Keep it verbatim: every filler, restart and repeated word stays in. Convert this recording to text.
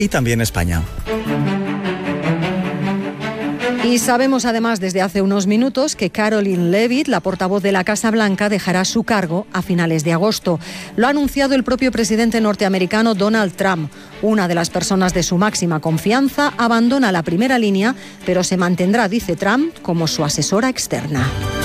y también España. Y sabemos además desde hace unos minutos que Caroline Leavitt, la portavoz de la Casa Blanca, dejará su cargo a finales de agosto. Lo ha anunciado el propio presidente norteamericano Donald Trump. Una de las personas de su máxima confianza abandona la primera línea, pero se mantendrá, dice Trump, como su asesora externa.